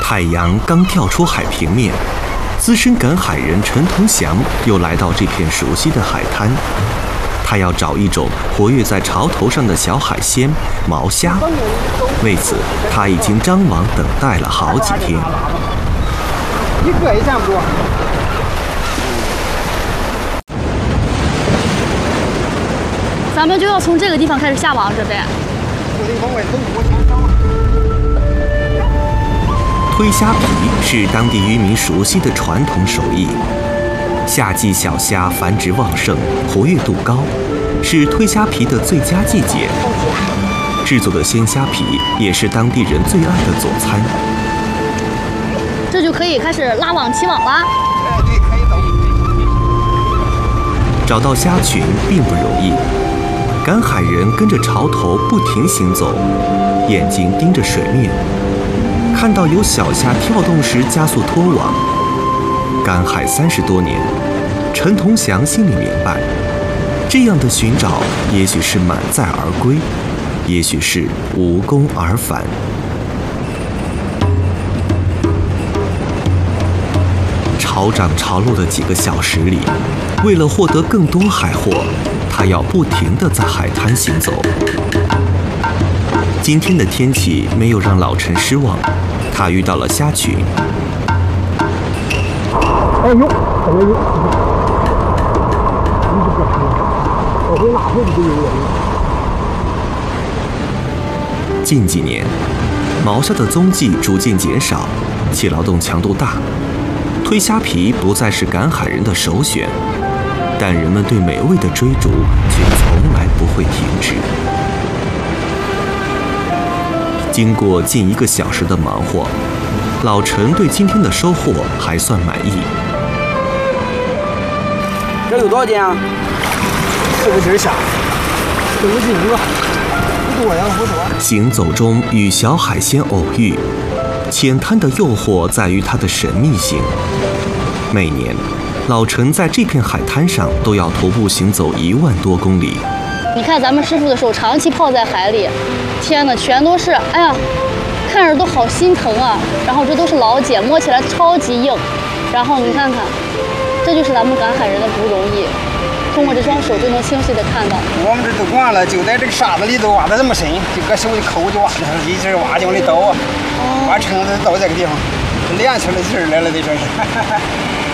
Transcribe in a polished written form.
太阳刚跳出海平面，资深赶海人陈同祥又来到这片熟悉的海滩。他要找一种活跃在潮头上的小海鲜——毛虾。为此，他已经张网等待了好几天。 一个也占不住。 咱们就要从这个地方开始下网，是呗？ 推虾皮是当地渔民熟悉的传统手艺。夏季小虾繁殖旺盛，活跃度高，是推虾皮的最佳季节。制作的鲜虾皮也是当地人最爱的佐餐。 这就可以开始拉网起网啦。 对，可以走。 找到虾群并不容易，赶海人跟着潮头不停行走，眼睛盯着水面，看到有小虾跳动时加速拖网。赶海30多年，陈同祥心里明白，这样的寻找也许是满载而归，也许是无功而返。潮涨潮落的几个小时里，为了获得更多海货，他要不停地在海滩行走。今天的天气没有让老陈失望，他遇到了虾群。 哎呦，怎么有？我会哪会不有人？ 近几年，毛虾的踪迹逐渐减少，其劳动强度大，推虾皮不再是赶海人的首选，但人们对美味的追逐却从来不会停止。经过近1个小时的忙活，老陈对今天的收获还算满意。 这有多少斤啊？4个斤虾，4个斤一个，不多呀，不多。 行走中与小海鲜偶遇，浅滩的诱惑在于它的神秘性。每年，老陈在这片海滩上都要徒步行走1万多公里。 你看咱们师傅的手长期泡在海里，天哪，全都是，哎呀，看着都好心疼啊。然后这都是老茧，摸起来超级硬。然后你看看，这就是咱们赶海人的不容易。通过这双手就能清晰地看到。 我们这都惯了，就在这个沙子里头挖得这么深，就搁手一抠就挖，一直挖就往里倒，挖撑子倒这个地方，练出来劲儿来了，这说是。